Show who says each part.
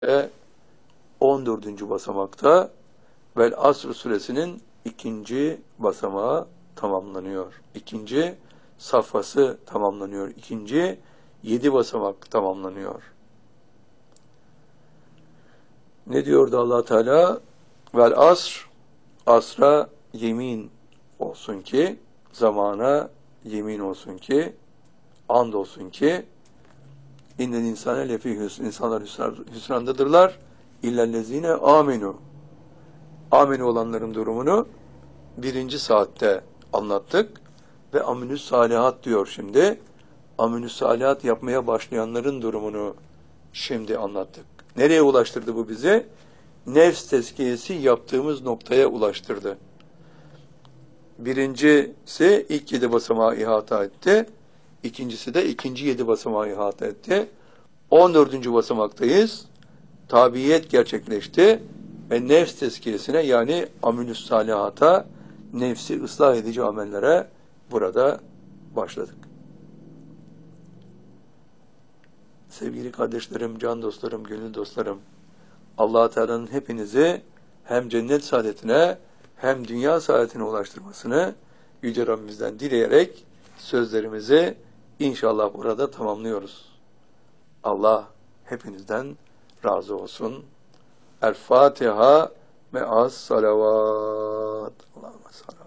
Speaker 1: ve 14. basamakta Vel Asr suresinin 2. basamağı tamamlanıyor. 2. safhası tamamlanıyor. 2. 7 basamak tamamlanıyor. Ne diyordu Allah Teala? Vel asr, asra yemin olsun ki, zamana yemin olsun ki, and olsun ki, innel insane lefî hüsn, insanlar hüsrandadırlar, illellezine amenu. Amenu olanların durumunu 1. saatte anlattık ve aminüs salihat diyor şimdi. Aminüs salihat yapmaya başlayanların durumunu şimdi anlattık. Nereye ulaştırdı bu bizi? Nefs tezkiyesi yaptığımız noktaya ulaştırdı. Birincisi ilk 7 basamağı ihata etti. İkincisi de ikinci 7 basamağı ihata etti. 14. basamaktayız. Tabiyet gerçekleşti ve nefs tezkiyesine, yani aminüs salihata, nefsi ıslah edici amellere burada başladık. Sevgili kardeşlerim, can dostlarım, gönül dostlarım, Allah-u Teala'nın hepinizi hem cennet saadetine hem dünya saadetine ulaştırmasını Yüce Rabbimizden dileyerek sözlerimizi inşallah burada tamamlıyoruz. Allah hepinizden razı olsun. El Fatiha me'as salavat. Allahümme salli.